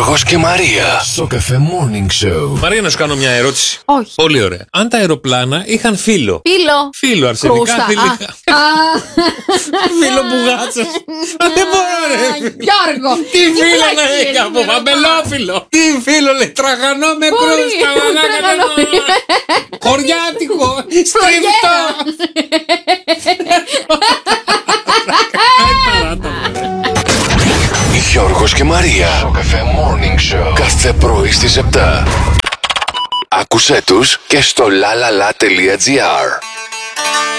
Γιώργος και Μαρία στο Cafe Morning Show. Μαρία, να σου κάνω μια ερώτηση. Όχι. Πολύ ωραία. Αν τα αεροπλάνα είχαν φύλλο. Φύλλο, αρσενικά, Κρούστα. φιλικά. Φύλλο μπουγάτσας. Δεν μπορώ, ρε. Γιώργο. Τι φύλλο να έχει από βαμπελόφυλλο. Τι φύλλο λέει, τραγανό με κρούστα. Χωριάτικο, στριφτό. Γιώργος και Μαρία στο Cafe Morning Show. Κάθε πρωί στις 7. Άκουσέ τους και στο lalala.gr.